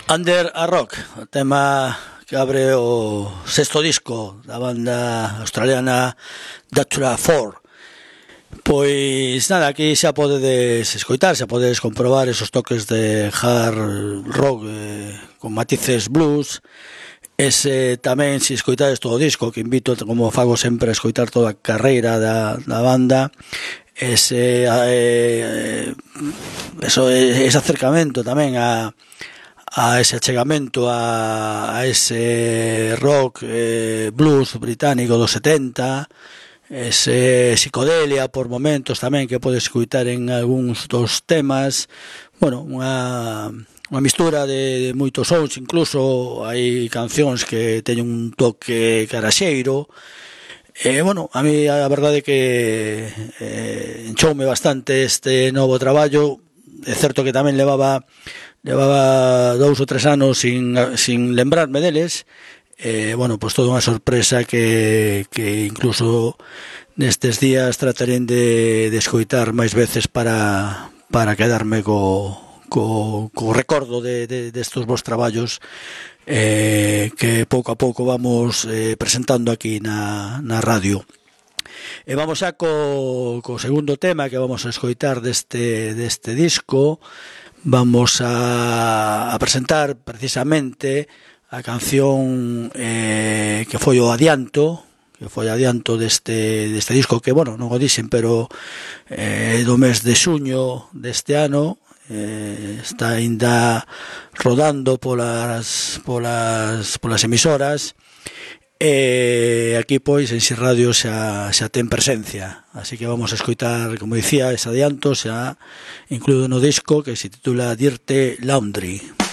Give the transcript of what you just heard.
Under a Rock, o tema que abre o sexto disco da banda australiana Datura 4. Pois nada, aquí xa podedes escoitar, xa podedes comprobar esos toques de hard rock con matices blues. Ese tamén, se escoitades todo o disco, que invito, como fago sempre, a escoitar toda a carreira da banda. Ese acercamento tamén a ese achegamento a ese rock blues británico dos 70, ese psicodelia por momentos tamén que podes escutar en algúns dos temas. Bueno, unha mistura de moitos sons, incluso hai cancións que teñen un toque garaxeiro. Bueno, a mí a verdade é que enchoume bastante este novo traballo. É certo que tamén levaba 2 ou 3 anos sin lembrarme deles. Bueno, pois toda unha sorpresa que incluso nestes días tratarén de escoitar máis veces para quedarme co recordo destos vos traballos que pouco a pouco vamos presentando aquí na radio. E vamos xa co segundo tema que vamos a escoitar deste disco. Vamos a presentar precisamente a canción que foi o adianto deste disco, que, bueno, non o dixen, pero do mes de xuño deste ano. Está ainda rodando polas emisoras. Aquí, pois, en Si Radio xa ten presencia, así que vamos a escoitar, como dicía, ese adianto xa incluído no disco, que se titula Dirty Laundry.